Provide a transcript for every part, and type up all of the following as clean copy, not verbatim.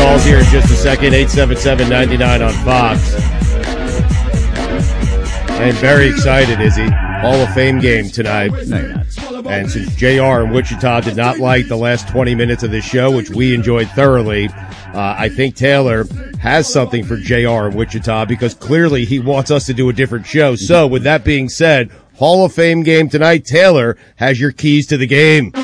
calls here in just a second. 877-99 on Fox. I am very excited, Izzy. Hall of Fame game tonight. No, you're not. And since JR in Wichita did not like the last 20 minutes of this show, which we enjoyed thoroughly, I think Taylor has something for JR in Wichita because clearly he wants us to do a different show. So with that being said, Hall of Fame game tonight. Taylor has your keys to the game.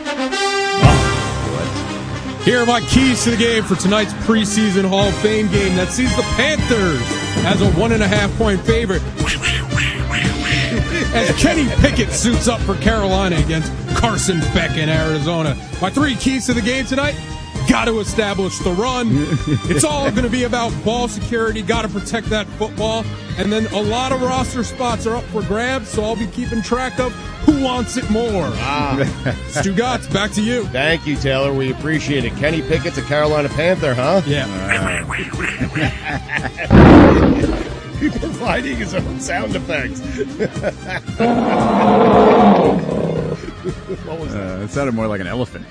Here are my keys to the game for tonight's preseason Hall of Fame game that sees the Panthers as a 1.5-point favorite. As Kenny Pickett suits up for Carolina against Carson Beck in Arizona. My 3 keys to the game tonight: got to establish the run. It's all going to be about ball security. Got to protect that football. And then a lot of roster spots are up for grabs, so I'll be keeping track of who wants it more. Stu Gotts, back to you. Thank you, Taylor. We appreciate it. Kenny Pickett's a Carolina Panther, huh? Yeah. Providing his own sound effects. What was that? It sounded more like an elephant.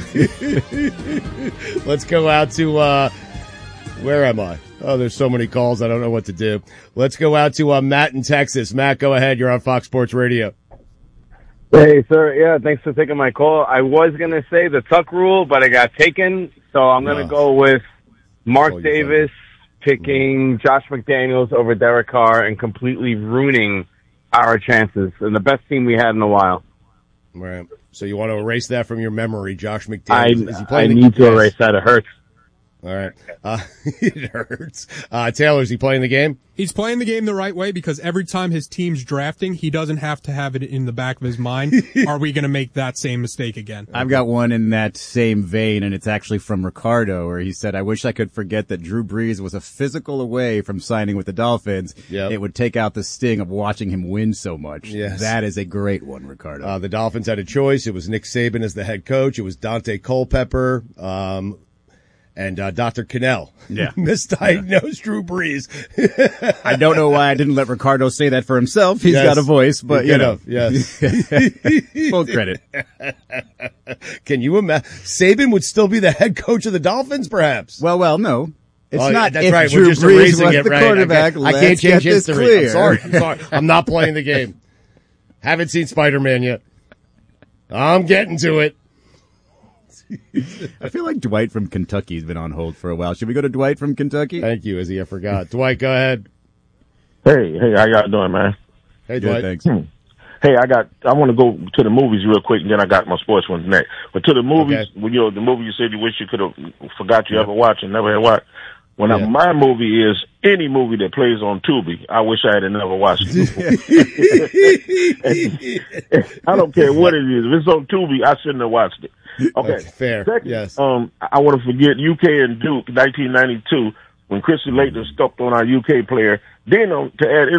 Let's go out to, where am I? Oh, there's so many calls. I don't know what to do. Let's go out to Matt in Texas. Matt, go ahead. You're on Fox Sports Radio. Hey, sir. Yeah, thanks for taking my call. I was going to say the Tuck rule, but I got taken. So I'm going to go with Mark Davis picking Josh McDaniels over Derek Carr and completely ruining our chances and the best team we had in a while. Right. So you want to erase that from your memory, Josh McDaniels? I need to erase that. It hurts. All right. It hurts. Taylor, is he playing the game? He's playing the game the right way because every time his team's drafting, he doesn't have to have it in the back of his mind. Are we going to make that same mistake again? I've got one in that same vein, and it's actually from Ricardo, where he said, I wish I could forget that Drew Brees was a physical away from signing with the Dolphins. Yep. It would take out the sting of watching him win so much. Yes. That is a great one, Ricardo. The Dolphins had a choice. It was Nick Saban as the head coach. It was Dante Culpepper. And Dr. Cannell misdiagnosed Drew Brees. I don't know why I didn't let Ricardo say that for himself. He's got a voice, but you know. Yes. Full credit. Can you imagine? Saban would still be the head coach of the Dolphins, perhaps? Well, no. It's not that's if right. Drew We're just Brees erasing was it, the right? quarterback. I can't change history. Clear. I'm sorry. I'm not playing the game. Haven't seen Spider-Man yet. I'm getting to it. I feel like Dwight from Kentucky's been on hold for a while. Should we go to Dwight from Kentucky? Thank you, Izzy. I forgot. Dwight, go ahead. Hey, how y'all doing, man? Hey, Good, Dwight. thanks. Hey, I want to go to the movies real quick, and then I got my sports ones next. But to the movies, the movie you said you wish you could have forgot you ever watched and never had watched. My movie is any movie that plays on Tubi. I wish I had never watched it before. I don't care what it is. If it's on Tubi, I shouldn't have watched it. Okay, fair. Second, yes. I want to forget UK and Duke, 1992, when Chrissy Laettner stepped on our UK player. Then to add